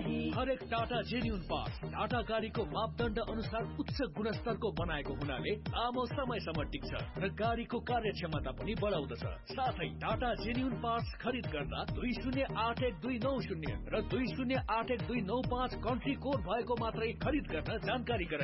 हरेक Tata genuine parts Tata गाडीको मापदण्ड अनुसार उच्च गुणस्तरको बनाएको हुनाले लामो समयसम्म टिक्छ र गाडीको कार्यक्षमता पनि बढाउँदछ। साथै टाटा जेन्युन पार्ट्स खरिद गर्दा 20812990 र 20812995 कन्ट्री कोड भएको मात्रै खरिद गर्न जानकारी गराइन्छ।